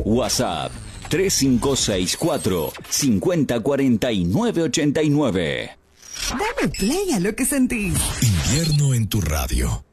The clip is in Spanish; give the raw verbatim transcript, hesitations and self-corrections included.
WhatsApp tres cinco seis cuatro, cinco cero cuatro nueve ocho nueve. Dale play a lo que sentís. Invierno en tu radio.